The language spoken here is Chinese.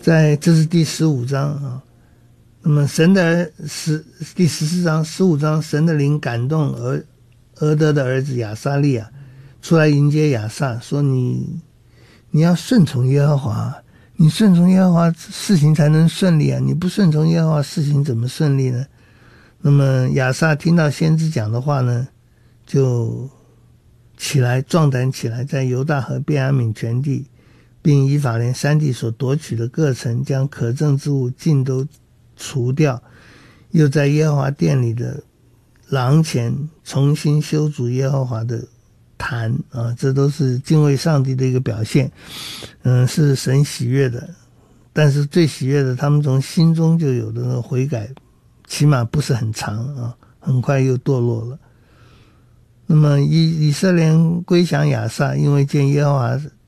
这是第15章啊。那么第14章、15章，神的灵感动俄德的儿子亚撒利亚出来迎接亚撒，说你要顺从耶和华，你顺从耶和华，事情才能顺利啊！你不顺从耶和华，事情怎么顺利呢？那么亚撒听到先知讲的话呢，就起来壮胆起来，在犹大和便雅悯全地，并以法莲山地所夺取的各城，将可憎之物尽都除掉，又在耶和华殿里的廊前重新修筑耶和华的坛啊，这都是敬畏上帝的一个表现，是神喜悦的。但是最喜悦的，他们从心中就有的那个悔改，起码不是很长啊，很快又堕落了。那么以色列归降亚撒，因为见耶和华